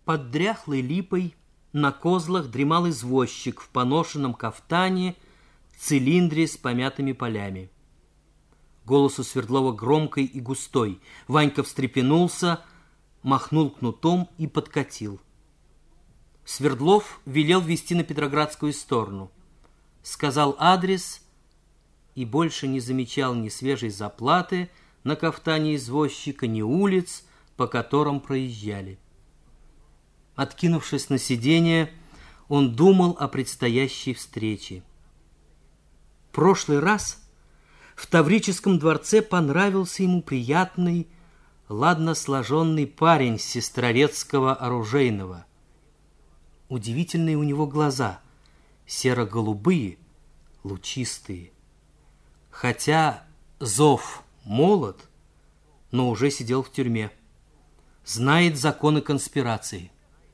Под дряхлой липой на козлах дремал извозчик в поношенном кафтане, цилиндре с помятыми полями. Голос у Свердлова громкий и густой. Ванька встрепенулся, махнул кнутом и подкатил. Свердлов велел везти на Петроградскую сторону. Сказал адрес и больше не замечал ни свежей заплаты на кафтане извозчика, ни улиц, по которым проезжали. Откинувшись на сиденье, он думал о предстоящей встрече. В прошлый раз в Таврическом дворце понравился ему приятный, ладно сложенный парень Сестрорецкого оружейного. Удивительные у него глаза, серо-голубые, лучистые. Хотя Зов молод, но уже сидел в тюрьме. Знает законы конспирации.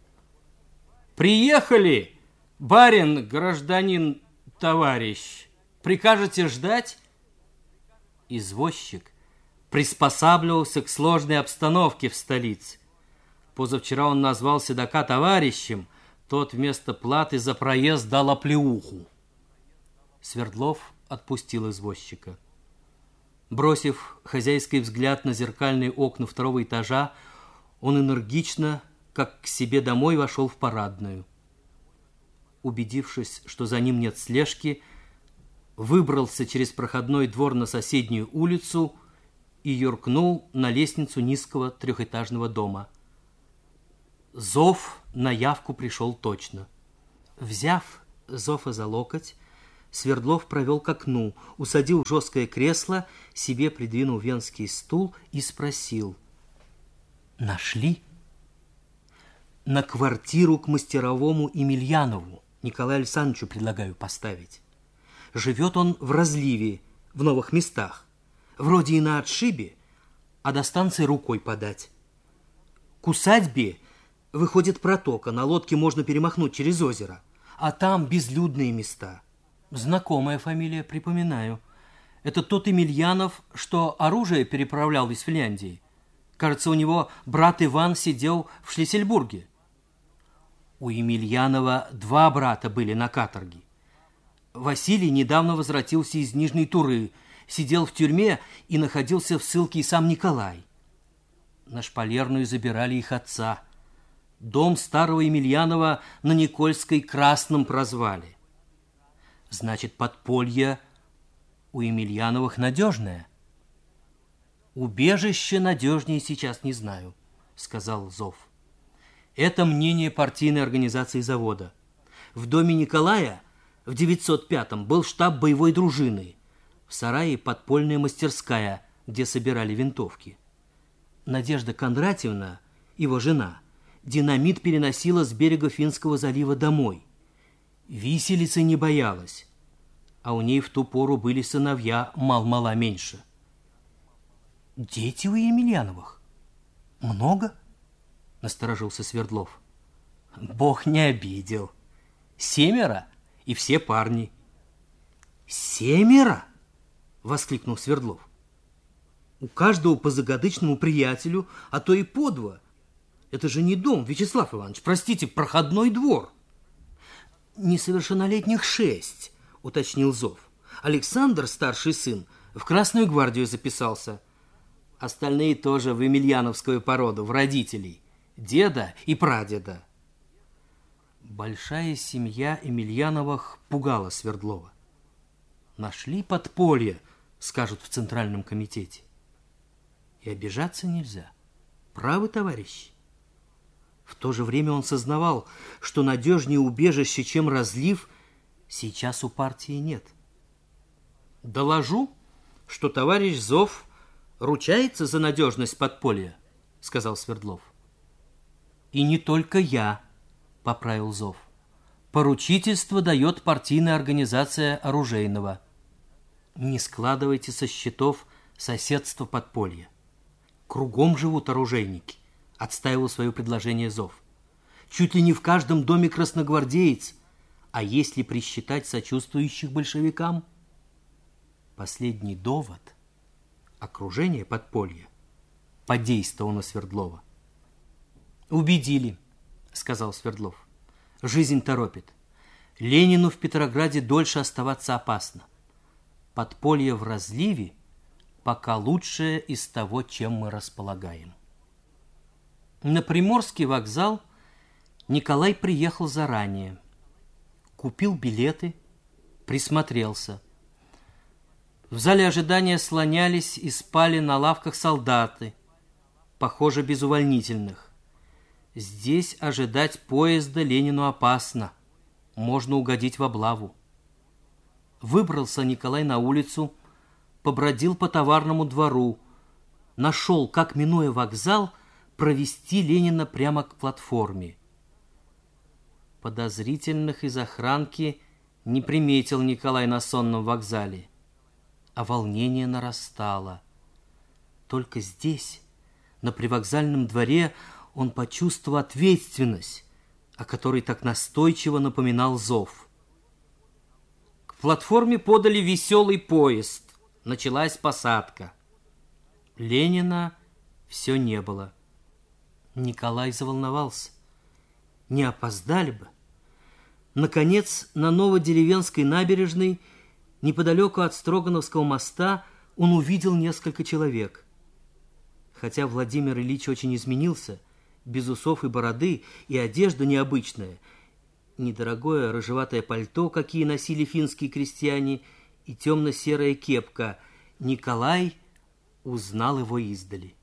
«Приехали, барин, гражданин, товарищ. Прикажете ждать?» Извозчик приспосабливался к сложной обстановке в столице. Позавчера он назвал седока товарищем, тот вместо платы за проезд дал оплеуху. Свердлов отпустил извозчика. Бросив хозяйский взгляд на зеркальные окна второго этажа, он энергично, как к себе домой, вошел в парадную. Убедившись, что за ним нет слежки, выбрался через проходной двор на соседнюю улицу и юркнул на лестницу низкого трехэтажного дома. Зов на явку пришел точно. Взяв Зова за локоть, Свердлов провел к окну, усадил в жесткое кресло, себе придвинул венский стул и спросил: «Нашли?» «На квартиру к мастеровому Емельянову, Николаю Александровичу, предлагаю поставить. Живет он в разливе, в новых местах. Вроде и на отшибе, а до станции рукой подать. К усадьбе выходит протока, на лодке можно перемахнуть через озеро, а там безлюдные места. Знакомая фамилия, припоминаю. Это тот Емельянов, что оружие переправлял из Финляндии. Кажется, у него брат Иван сидел в Шлиссельбурге. У Емельянова 2 брата были на каторге. Василий недавно возвратился из Нижней Туры, сидел в тюрьме и находился в ссылке и сам Николай. На Шпалерную забирали их отца. Дом старого Емельянова на Никольской Красном прозвали. Значит, подполье у Емельяновых надежное. Убежище надежнее сейчас не знаю, сказал Зов. Это мнение партийной организации завода. В доме Николая в 905-м был штаб боевой дружины. В сарае подпольная мастерская, где собирали винтовки. Надежда Кондратьевна, его жена, динамит переносила с берега Финского залива домой. Виселицы не боялась, а у ней в ту пору были сыновья мал-мала меньше. «Дети у Емельяновых? Много?» — насторожился Свердлов. «Бог не обидел. 7 и все парни». «7?» — воскликнул Свердлов. «У каждого по загадочному приятелю, а то и по 2. Это же не дом, Вячеслав Иванович, простите, проходной двор». «Несовершеннолетних 6, уточнил Зов. «Александр, старший сын, в Красную гвардию записался. Остальные тоже в емельяновскую породу, в родителей, деда и прадеда». Большая семья Емельяновых пугала Свердлова. Нашли подполье, скажут в Центральном комитете. И обижаться нельзя. Правы, товарищи? В то же время он сознавал, что надежнее убежище, чем разлив, сейчас у партии нет. «Доложу, что товарищ Зов ручается за надежность подполья», — сказал Свердлов. «И не только я», — поправил Зов. «Поручительство дает партийная организация оружейного. Не складывайте со счетов соседство подполья. Кругом живут оружейники», — отстаивал свое предложение Зов. «Чуть ли не в каждом доме красногвардеец, а если присчитать сочувствующих большевикам?» Последний довод, окружение подполья, подействовало на Свердлова. «Убедили. сказал Свердлов. Жизнь торопит. Ленину в Петрограде дольше оставаться опасно. Подполье в разливе пока лучшее из того, чем мы располагаем. На Приморский вокзал Николай приехал заранее. Купил билеты, присмотрелся. В зале ожидания слонялись и спали на лавках солдаты, похоже, без увольнительных. Здесь ожидать поезда Ленину опасно. Можно угодить в облаву. Выбрался Николай на улицу, побродил по товарному двору, нашел, как, минуя вокзал, провести Ленина прямо к платформе. Подозрительных из охранки не приметил Николай на сонном вокзале, а волнение нарастало. Только здесь, на привокзальном дворе, он почувствовал ответственность, о которой так настойчиво напоминал зов. К платформе подали веселый поезд. Началась посадка. Ленина все не было. Николай заволновался. Не опоздали бы. Наконец, на Новодеревенской набережной, неподалеку от Строгановского моста, он увидел несколько человек. Хотя Владимир Ильич очень изменился, без усов и бороды, и одежда необычная, недорогое рыжеватое пальто, какие носили финские крестьяне, и темно-серая кепка, Николай узнал его издали.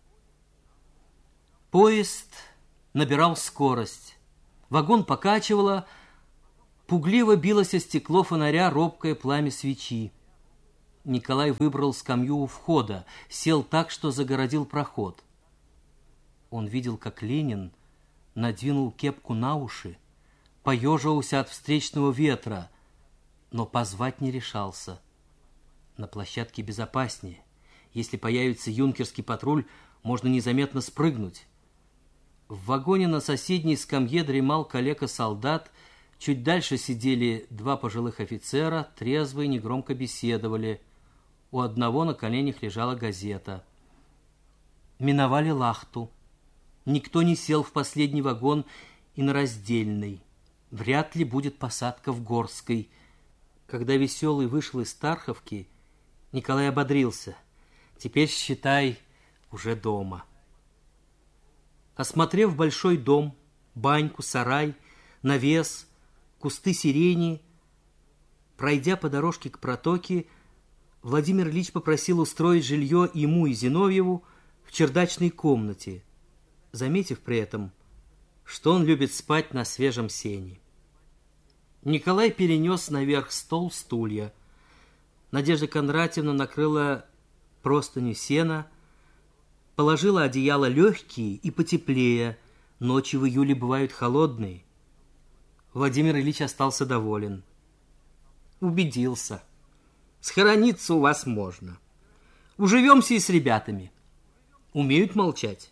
Поезд набирал скорость. Вагон покачивало, пугливо билось о стекло фонаря робкое пламя свечи. Николай выбрал скамью у входа, сел так, что загородил проход. Он видел, как Ленин надвинул кепку на уши, поежился от встречного ветра, но позвать не решался. На площадке безопаснее. Если появится юнкерский патруль, можно незаметно спрыгнуть. В вагоне на соседней скамье дремал калека-солдат, чуть дальше сидели два пожилых офицера, трезвые, негромко беседовали. У одного на коленях лежала газета. Миновали Лахту. Никто не сел в последний вагон и на раздельный. Вряд ли будет посадка в Горской. Когда Веселый вышел из Тарховки, Николай ободрился. Теперь, считай, уже дома. Осмотрев большой дом, баньку, сарай, навес, кусты сирени, пройдя по дорожке к протоке, Владимир Ильич попросил устроить жилье ему и Зиновьеву в чердачной комнате, заметив при этом, что он любит спать на свежем сене. Николай перенес наверх стол, стулья. Надежда Кондратьевна накрыла простыню сена, положила одеяло легкие и потеплее. Ночи в июле бывают холодные. Владимир Ильич остался доволен. Убедился. Схорониться у вас можно. Уживемся и с ребятами. Умеют молчать.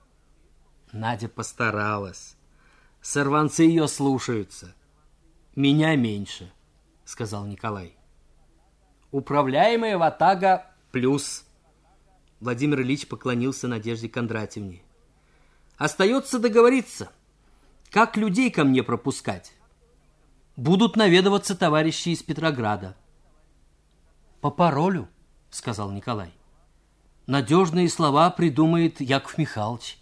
Надя постаралась. Сорванцы ее слушаются. Меня меньше, сказал Николай. Управляемая ватага плюс. Владимир Ильич поклонился Надежде Кондратьевне. Остается договориться, как людей ко мне пропускать. Будут наведываться товарищи из Петрограда. По паролю, сказал Николай. Надежные слова придумает Яков Михайлович.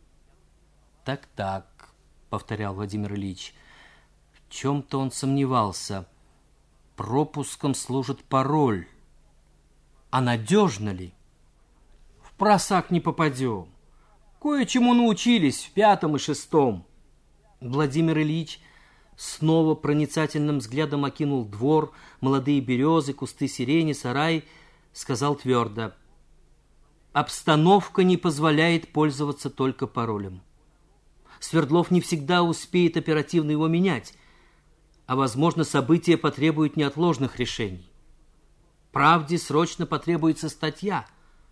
Так, повторял Владимир Ильич. В чем-то он сомневался. Пропуском служит пароль. А надежно ли? В просак не попадем. Кое-чему научились в 5 и 6. Владимир Ильич снова проницательным взглядом окинул двор, молодые березы, кусты сирени, сарай, сказал твердо: обстановка не позволяет пользоваться только паролем. Свердлов не всегда успеет оперативно его менять, а, возможно, события потребуют неотложных решений. Правде срочно потребуется статья.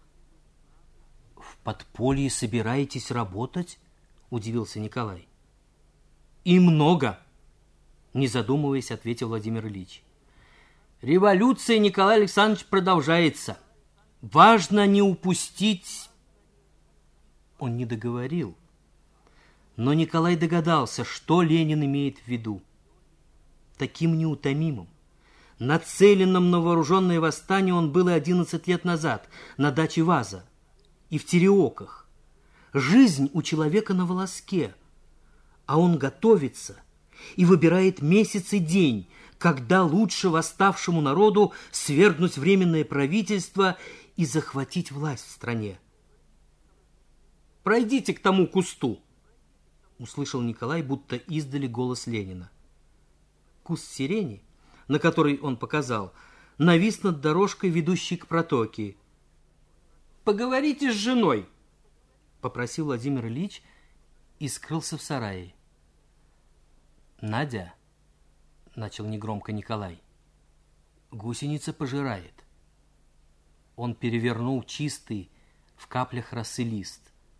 В подполье собираетесь работать? Удивился Николай. И много, не задумываясь, ответил Владимир Ильич. Революция, Николай Александрович, продолжается. Важно не упустить... Он не договорил. Но Николай догадался, что Ленин имеет в виду. Таким неутомимым, нацеленным на вооруженное восстание он был и 11 лет назад на даче Ваза и в Тереоках. Жизнь у человека на волоске, а он готовится и выбирает месяц и день, когда лучше восставшему народу свергнуть временное правительство и захватить власть в стране. «Пройдите к тому кусту!» — услышал Николай, будто издали голос Ленина. Куст сирени, на который он показал, навис над дорожкой, ведущей к протоке. «Поговорите с женой!» — попросил Владимир Ильич и скрылся в сарае. «Надя», — начал негромко Николай, — «гусеница пожирает». Он перевернул чистый в каплях росы лист.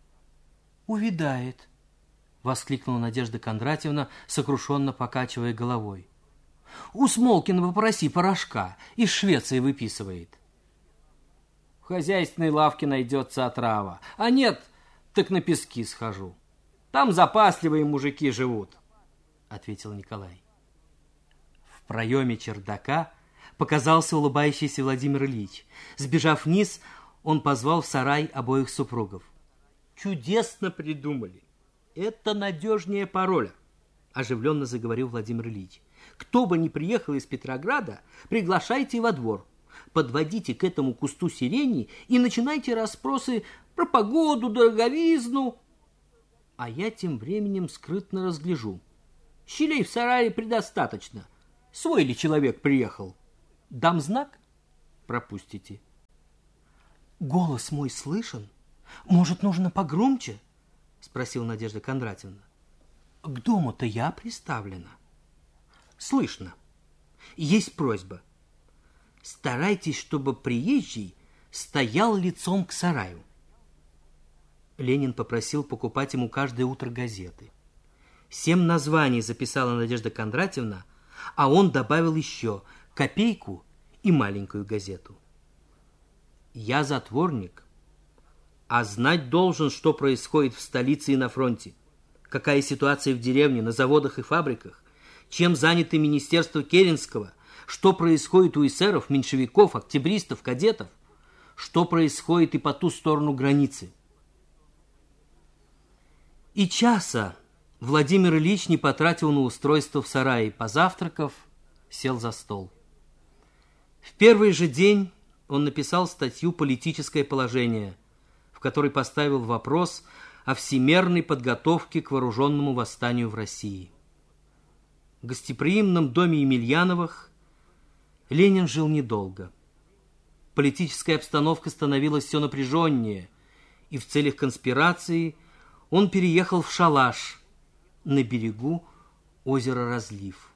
«Увядает», — воскликнула Надежда Кондратьевна, сокрушенно покачивая головой. «У Смолкина попроси порошка, из Швеции выписывает». «В хозяйственной лавке найдется отрава, а нет, так на пески схожу. Там запасливые мужики живут», — ответил Николай. В проеме чердака показался улыбающийся Владимир Ильич. Сбежав вниз, он позвал в сарай обоих супругов. «Чудесно придумали. Это надежнее пароля», — оживленно заговорил Владимир Ильич. «Кто бы ни приехал из Петрограда, приглашайте во двор. Подводите к этому кусту сирени и начинайте расспросы про погоду, дороговизну. А я тем временем скрытно разгляжу. Щелей в сарае предостаточно. Свой ли человек приехал? Дам знак? Пропустите». «Голос мой слышен? Может, нужно погромче?» — спросила Надежда Кондратьевна. «К дому-то я приставлена». «Слышно. Есть просьба. Старайтесь, чтобы приезжий стоял лицом к сараю». Ленин попросил покупать ему каждое утро газеты. 7 названий записала Надежда Кондратьевна, а он добавил еще копейку и маленькую газету. «Я затворник, а знать должен, что происходит в столице и на фронте, какая ситуация в деревне, на заводах и фабриках, чем заняты министерства Керенского, что происходит у эсеров, меньшевиков, октябристов, кадетов, что происходит и по ту сторону границы». И часа Владимир Ильич не потратил на устройство в сарае. Позавтракав, сел за стол. В первый же день он написал статью «Политическое положение», в которой поставил вопрос о всемерной подготовке к вооруженному восстанию в России. В гостеприимном доме Емельяновых Ленин жил недолго. Политическая обстановка становилась все напряженнее, и в целях конспирации он переехал в шалаш на берегу озера Разлив.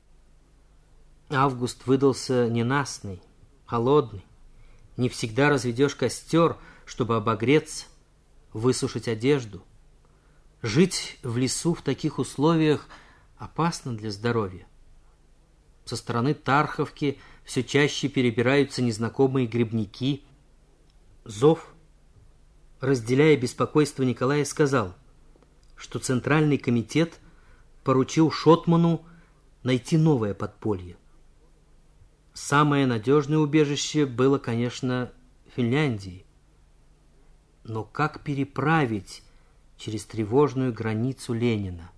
Август выдался ненастный, холодный. Не всегда разведешь костер, чтобы обогреться, высушить одежду. Жить в лесу в таких условиях опасно для здоровья. Со стороны Тарховки все чаще перебираются незнакомые грибники. Зов, разделяя беспокойство Николая, сказал, что Центральный комитет поручил Шотману найти новое подполье. Самое надежное убежище было, конечно, в Финляндии. Но как переправить через тревожную границу Ленина?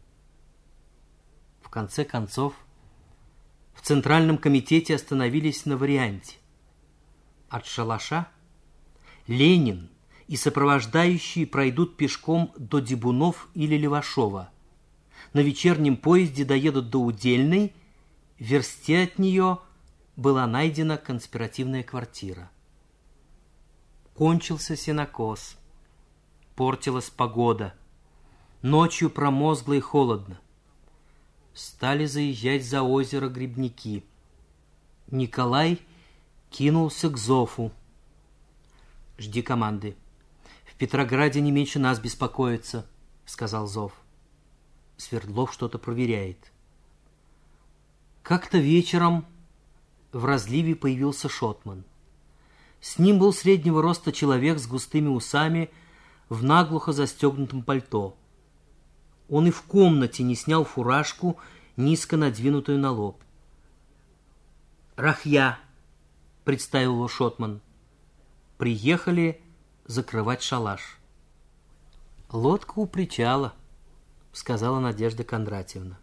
В конце концов, в Центральном комитете остановились на варианте. От шалаша Ленин и сопровождающие пройдут пешком до Дебунов или Левашова. На вечернем поезде доедут до Удельной, в версте от нее была найдена конспиративная квартира. Кончился сенокос. Портилась погода. Ночью промозгло и холодно. Стали заезжать за озеро грибники. Николай кинулся к Зофу. «Жди команды. В Петрограде не меньше нас беспокоится», — сказал Зов. Свердлов что-то проверяет. Как-то вечером в Разливе появился Шотман. С ним был среднего роста человек с густыми усами в наглухо застегнутом пальто. Он и в комнате не снял фуражку, низко надвинутую на лоб. «Рахья», — представил его шотман. Приехали закрывать шалаш. «Лодка у причала», — сказала Надежда Кондратьевна.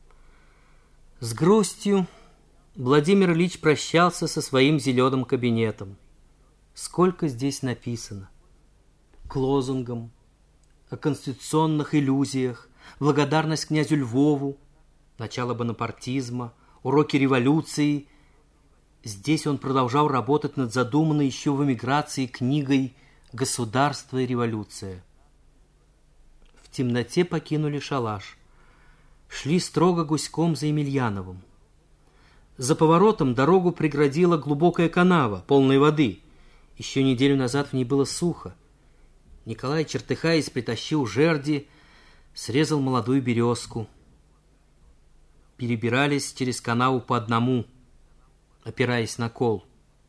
С грустью Владимир Ильич прощался со своим зеленым кабинетом. Сколько здесь написано. К лозунгам, о конституционных иллюзиях, благодарность князю Львову, начало бонапартизма, уроки революции. Здесь он продолжал работать над задуманной еще в эмиграции книгой «Государство и революция». В темноте покинули шалаш. Шли строго гуськом за Емельяновым. За поворотом дорогу преградила глубокая канава, полная воды. Еще неделю назад в ней было сухо. Николай, чертыхаясь, притащил жерди, срезал молодую березку. Перебирались через канаву по одному, опираясь на кол.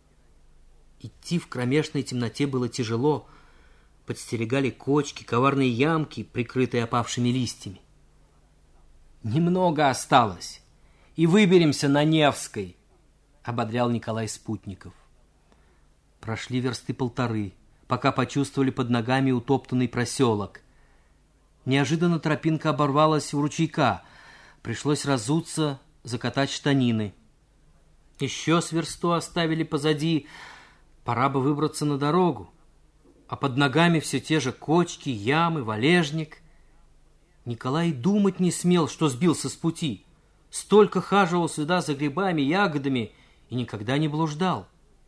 Идти в кромешной темноте было тяжело. Подстерегали кочки, коварные ямки, прикрытые опавшими листьями. «Немного осталось, и выберемся на Невской», — ободрял Николай Спутников. Прошли версты полторы, пока почувствовали под ногами утоптанный проселок. Неожиданно тропинка оборвалась у ручейка. Пришлось разуться, закатать штанины. Еще с версту оставили позади. Пора бы выбраться на дорогу. А под ногами все те же кочки, ямы, валежник. Николай думать не смел, что сбился с пути. Столько хаживал сюда за грибами, ягодами и никогда не блуждал.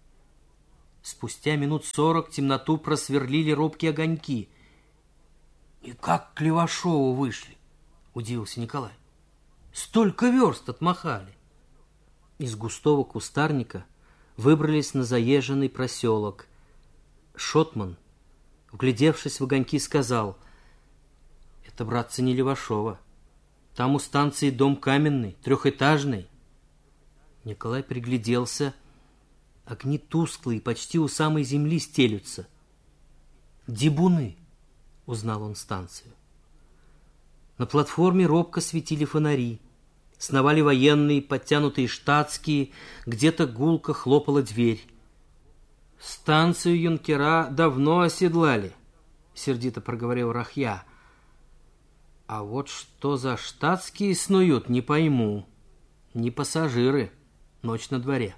Спустя минут 40 темноту просверлили робкие огоньки. «И как к Левашову вышли?» — удивился Николай. «Столько верст отмахали!» Из густого кустарника выбрались на заезженный проселок. Шотман, вглядевшись в огоньки, сказал: «Это, братцы, не Левашова. Там у станции дом каменный, трехэтажный». Николай пригляделся. Огни тусклые, почти у самой земли стелются. «Дебуны», — узнал он станцию. На платформе робко светили фонари. Сновали военные, подтянутые штатские, где-то гулко хлопала дверь. «Станцию юнкера давно оседлали», — сердито проговорил Рахья. «А вот что за штатские снуют, не пойму. Не пассажиры, ночь на дворе».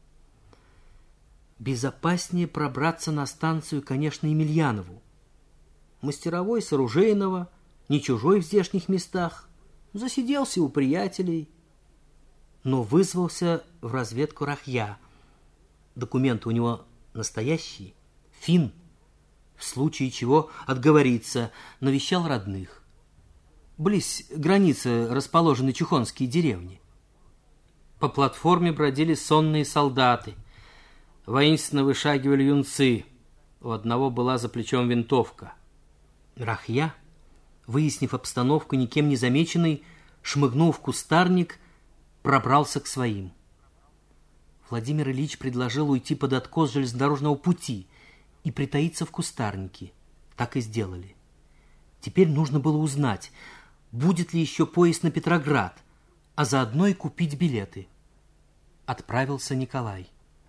Безопаснее пробраться на станцию, конечно, Емельянову. Мастеровой с оружейного, не чужой в здешних местах, засиделся у приятелей. Но вызвался в разведку Рахья. Документы у него настоящие, фин, в случае чего отговорится, навещал родных. Близ границы расположены чухонские деревни. По платформе бродили сонные солдаты. Воинственно вышагивали юнцы. У одного была за плечом винтовка. Рахья, выяснив обстановку, никем не замеченный, шмыгнул в кустарник, пробрался к своим. Владимир Ильич предложил уйти под откос железнодорожного пути и притаиться в кустарнике. Так и сделали. Теперь нужно было узнать, будет ли еще поезд на Петроград, а заодно и купить билеты. Отправился Николай.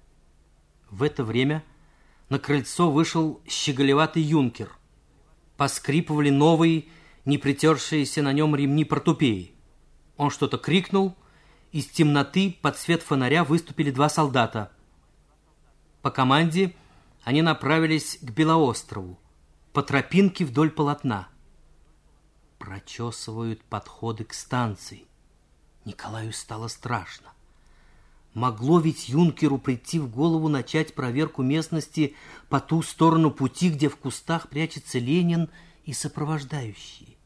В это время на крыльцо вышел щеголеватый юнкер. Поскрипывали новые, не притершиеся на нем ремни портупеи. Он что-то крикнул. Из темноты под свет фонаря выступили два солдата. По команде они направились к Белоострову, по тропинке вдоль полотна. Прочесывают подходы к станции. Николаю стало страшно. Могло ведь юнкеру прийти в голову начать проверку местности по ту сторону пути, где в кустах прячется Ленин и сопровождающие.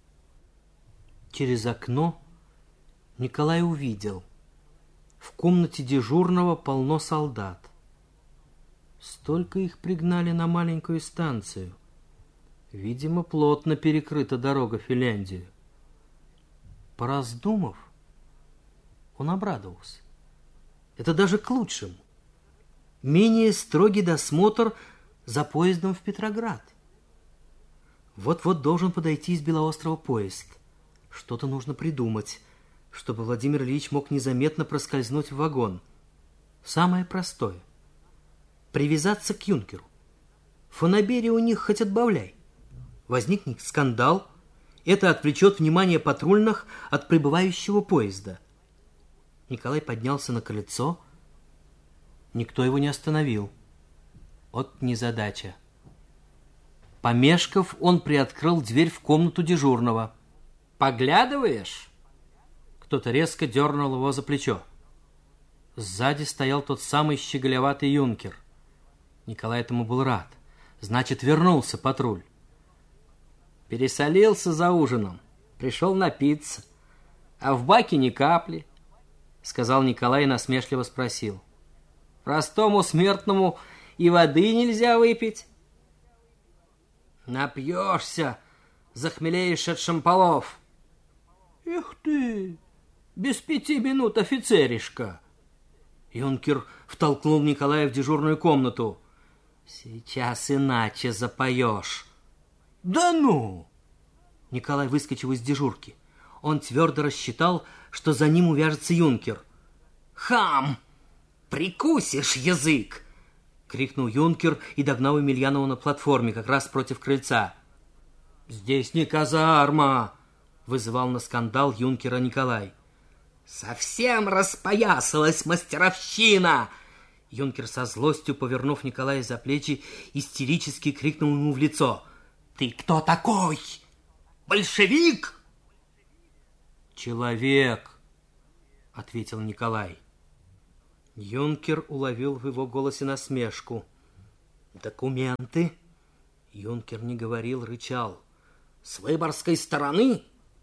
Через окно Николай увидел: в комнате дежурного полно солдат. Столько их пригнали на маленькую станцию. Видимо, плотно перекрыта дорога в Финляндию. Пораздумав, он обрадовался. Это даже к лучшему. Менее строгий досмотр за поездом в Петроград. Вот-вот должен подойти из Белоострова поезд. Что-то нужно придумать, чтобы Владимир Ильич мог незаметно проскользнуть в вагон. Самое простое — привязаться к юнкеру. Фонарей у них хоть отбавляй. Возникнет скандал, это отвлечет внимание патрульных от прибывающего поезда. Николай поднялся на крыльцо. Никто его не остановил. Вот незадача. Помешков, он приоткрыл дверь в комнату дежурного. «Поглядываешь?» Кто-то резко дернул его за плечо. Сзади стоял тот самый щеголеватый юнкер. Николай этому был рад. Значит, вернулся патруль. «Пересолился за ужином. Пришел напиться. А в баке ни капли», — сказал Николай и насмешливо спросил. «Простому смертному и воды нельзя выпить?» «Напьешься, захмелеешь от шамполов». «Эх ты, без 5 минут, офицеришка!» Юнкер втолкнул Николая в дежурную комнату. «Сейчас иначе запоешь». «Да ну!» Николай выскочил из дежурки. Он твердо рассчитал, что за ним увяжется юнкер. «Хам! Прикусишь язык!» — крикнул юнкер и догнал Емельянова на платформе, как раз против крыльца. «Здесь не казарма!» — вызывал на скандал юнкера Николай. «Совсем распоясалась мастеровщина!» Юнкер со злостью, повернув Николая за плечи, истерически крикнул ему в лицо. «Ты кто такой? Большевик?» «Человек!» — ответил Николай. Юнкер уловил в его голосе насмешку. «Документы?» Юнкер не говорил, рычал. «С Выборгской стороны?»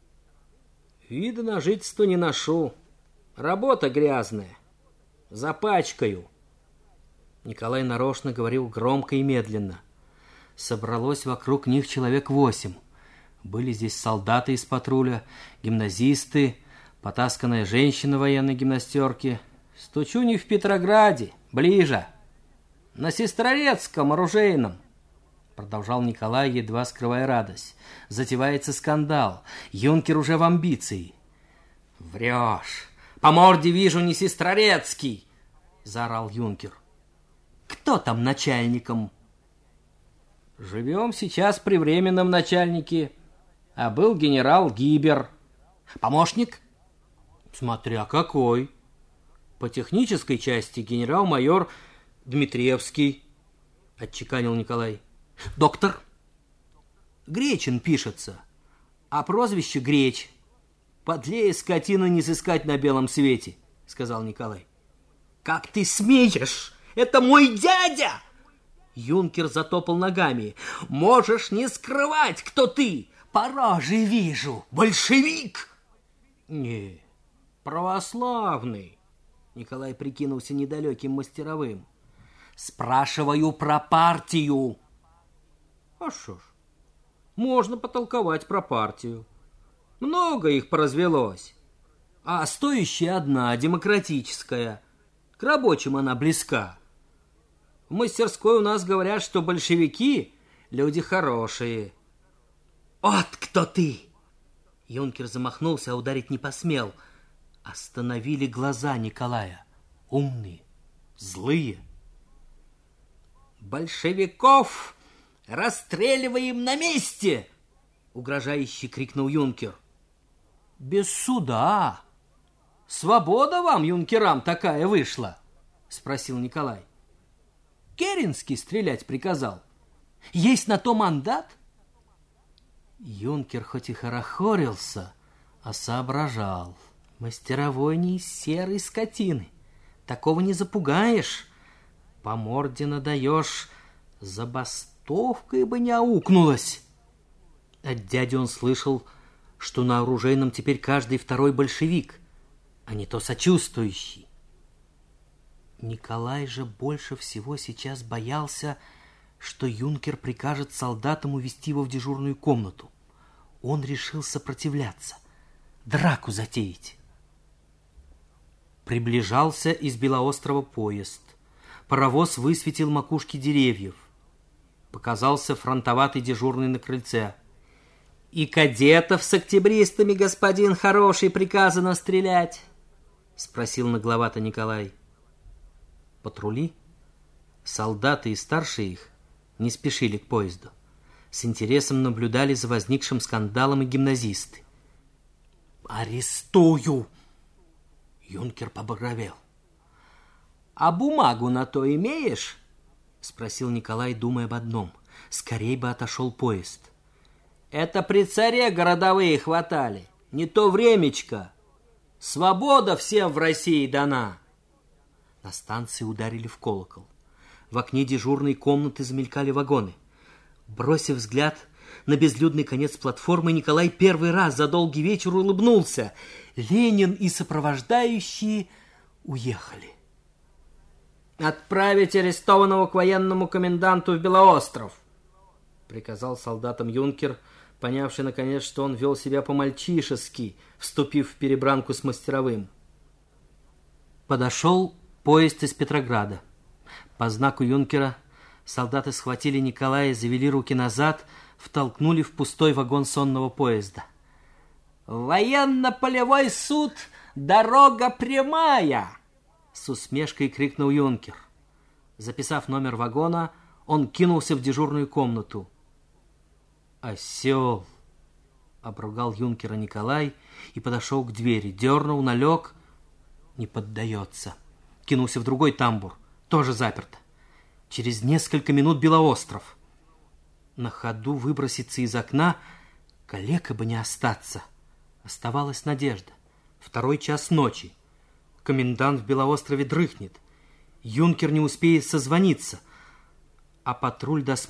«Вида на жительство не ношу. Работа грязная. Запачкаю». Николай нарочно говорил громко и медленно. Собралось вокруг них человек 8. Были здесь солдаты из патруля, гимназисты, потасканная женщина в военной гимнастерке. «Стучу не в Петрограде, ближе. На Сестрорецком оружейном», — продолжал Николай, едва скрывая радость. «Затевается скандал. Юнкер уже в амбиции». «Врешь. По морде вижу, не Сестрорецкий», — заорал юнкер. «Кто там начальником?» «Живем сейчас при временном начальнике, а был генерал Гибер». «Помощник?» «Смотря какой. По технической части генерал-майор Дмитриевский», — отчеканил Николай. «Доктор?» «Гречин пишется, а прозвище Греч. Подлее скотину не сыскать на белом свете», — сказал Николай. «Как ты смеешь? Это мой дядя!» Юнкер затопал ногами. «Можешь не скрывать, кто ты. По роже вижу. Большевик!» «Не, православный». Николай прикинулся недалеким мастеровым. «Спрашиваю про партию». «А шо ж, можно потолковать про партию. Много их поразвелось. А стоящая одна, демократическая. К рабочим она близка. В мастерской у нас говорят, что большевики — люди хорошие». «Вот кто ты!» Юнкер замахнулся, а ударить не посмел. Остановили глаза Николая. Умные, злые. «Большевиков расстреливаем на месте!» — угрожающе крикнул юнкер. «Без суда. Свобода вам, юнкерам, такая вышла?» — спросил Николай. «Керенский стрелять приказал. Есть на то мандат?» Юнкер хоть и хорохорился, а соображал. Мастеровой не из серой скотины. Такого не запугаешь. По морде надаешь, забастовкой бы не аукнулась. От дяди он слышал, что на оружейном теперь каждый второй большевик, а не то сочувствующий. Николай же больше всего сейчас боялся, что юнкер прикажет солдатам увести его в дежурную комнату. Он решил сопротивляться, драку затеять. Приближался из Белоострова поезд. Паровоз высветил макушки деревьев. Показался фронтоватый дежурный на крыльце. И кадетов с октябристами, господин хороший, приказано стрелять? Спросил нагловато Николай. Патрули, солдаты и старшие их, не спешили к поезду. С интересом наблюдали за возникшим скандалом и гимназисты. «Арестую!» Юнкер побагровел. «А бумагу на то имеешь?» Спросил Николай, думая об одном. Скорей бы отошел поезд. «Это при царе городовые хватали. Не то времечко. Свобода всем в России дана!» На станции ударили в колокол. В окне дежурной комнаты замелькали вагоны. Бросив взгляд на безлюдный конец платформы, Николай первый раз за долгий вечер улыбнулся. Ленин и сопровождающие уехали. «Отправить арестованного к военному коменданту в Белоостров», приказал солдатам юнкер, понявший наконец, что он вел себя по-мальчишески, вступив в перебранку с мастеровым. Подошел поезд из Петрограда. По знаку юнкера солдаты схватили Николая, завели руки назад, втолкнули в пустой вагон сонного поезда. «Военно-полевой суд! Дорога прямая!» С усмешкой крикнул юнкер. Записав номер вагона, он кинулся в дежурную комнату. «Осел!» — обругал юнкера Николай и подошел к двери. Дернул, налег, не поддается. Кинулся в другой тамбур, тоже заперто. Через несколько минут Белоостров. На ходу выброситься из окна, калека бы не остаться. Оставалась надежда. 2 час ночи. Комендант в Белоострове дрыхнет. Юнкер не успеет созвониться, а патруль до